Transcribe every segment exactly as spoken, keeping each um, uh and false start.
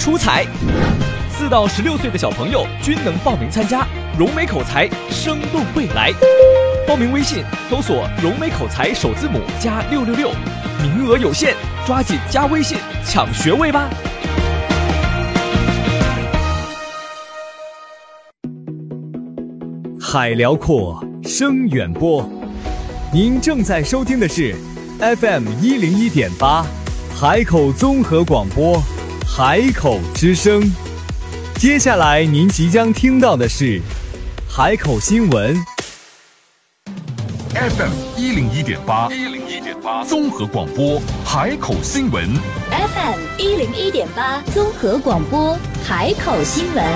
出彩。四到十六岁的小朋友均能报名参加，融美口才，生动未来。报名微信搜索融美口才首字母加六六六，名额有限，抓紧加微信抢学位吧。海辽阔，声远播。您正在收听的是 F M 一零一点八，海口综合广播，海口之声。接下来您即将听到的是海口新闻。 F M 一零一点八，一零一点八综合广播，海口新闻。 F M 一零一点八综合广播，海口新闻。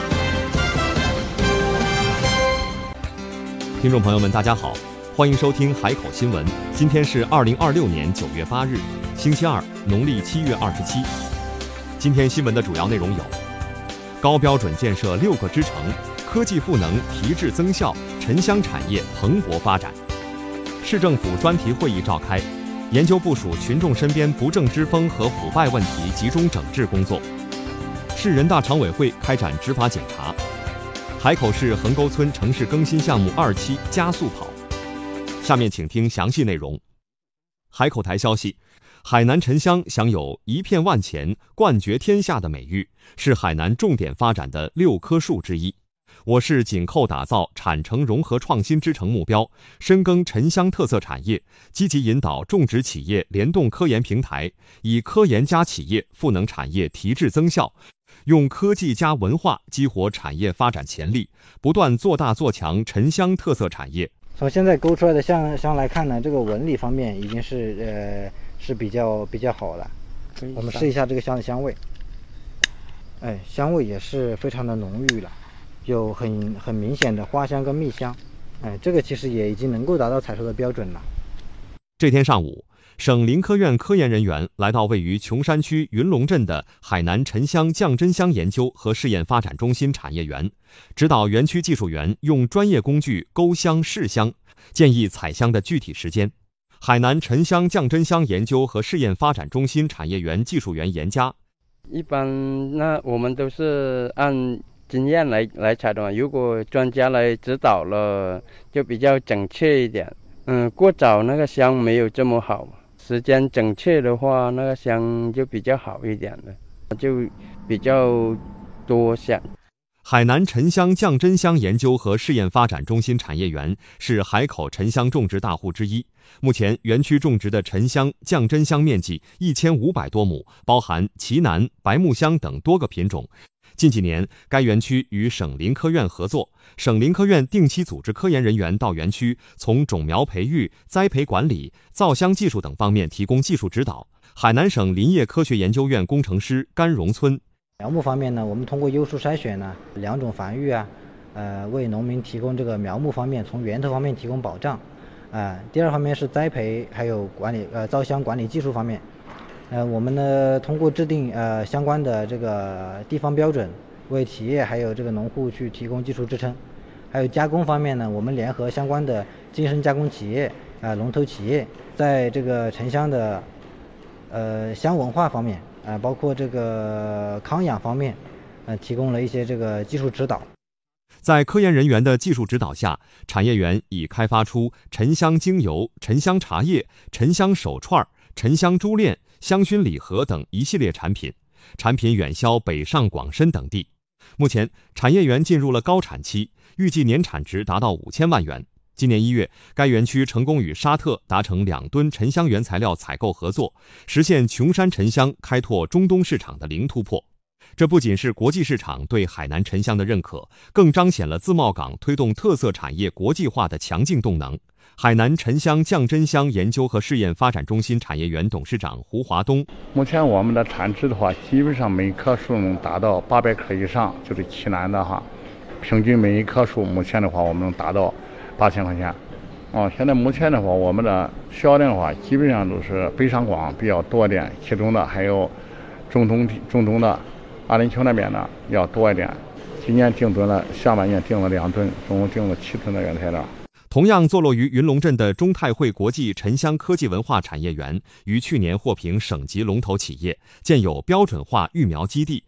听众朋友们，大家好，欢迎收听海口新闻。今天是二零二六年九月八日，星期二，农历七月二十七。今天新闻的主要内容有：高标准建设六个支城，科技赋能提质增效，沉香产业蓬勃发展。市政府专题会议召开，研究部署群众身边不正之风和腐败问题集中整治工作。市人大常委会开展执法检查。海口市横沟村城市更新项目二期加速跑。下面请听详细内容。海口台消息，海南沉香享有一片万钱、冠绝天下的美誉，是海南重点发展的六棵树之一。我市紧扣打造产城融合创新之城目标，深耕沉香特色产业，积极引导种植企业联动科研平台，以科研加企业赋能产业提质增效，用科技加文化激活产业发展潜力，不断做大做强沉香特色产业。 从现在勾出来的香香来看呢，这个纹理方面已经是呃是比较比较好了。我们试一下这个香的香味，哎，香味也是非常的浓郁了，有很很明显的花香跟蜜香，哎，这个其实也已经能够达到采收的标准了。 这天上午，省林科院科研人员来到位于琼山区云龙镇的海南沉香降真香研究和试验发展中心产业园，指导园区技术员用专业工具勾香试香，建议采香的具体时间。海南沉香降真香研究和试验发展中心产业园技术员严佳， 一般那我们都是按经验来来采的，如果专家来指导了，就比较准确一点。嗯，过早那个香没有这么好，时间准确的话，那个香就比较好一点了，就比较多香。 海南沉香降真香研究和试验发展中心产业园是海口沉香种植大户之一。目前园区种植的沉香、降真香面积一千五百多亩，包含奇楠、白木香等多个品种。近几年，该园区与省林科院合作，省林科院定期组织科研人员到园区，从种苗培育、栽培管理、造香技术等方面提供技术指导。海南省林业科学研究院工程师甘荣村， 苗木方面呢，我们通过优树筛选呢，两种繁育啊，呃，为农民提供这个苗木方面从源头方面提供保障，啊、呃，第二方面是栽培还有管理呃造香管理技术方面，呃，我们呢通过制定呃相关的这个地方标准，为企业还有这个农户去提供技术支撑，还有加工方面呢，我们联合相关的精深加工企业啊、呃、龙头企业，在这个沉香的呃香文化方面。呃，包括这个康养方面，呃，提供了一些这个技术指导。 在科研人员的技术指导下，产业园已开发出沉香精油、沉香茶叶、沉香手串、沉香珠链、香薰礼盒等一系列产品，产品远销北上广深等地。目前，产业园进入了高产期，预计年产值达到五千万元。今年一月，该园区成功与沙特达成两吨沉香原材料采购合作，实现琼山沉香开拓中东市场的零突破。这不仅是国际市场对海南沉香的认可，更彰显了自贸港推动特色产业国际化的强劲动能。海南沉香降真香研究和试验发展中心产业园董事长胡华东， 目前我们的产值的话，基本上每棵树能达到八百克以上，就是奇楠的哈，平均每一棵树目前的话，我们能达到八千块钱。哦，现在目前的话，我们的销量的话，基本上都是北上广比较多点，其中的还有中东中东的阿联酋那边的要多一点。今年定吨了，下半年定了两吨，总共定了七吨的原材料。 同样坐落于云龙镇的中泰汇国际沉香科技文化产业园，于去年获评省级龙头企业，建有标准化育苗基地、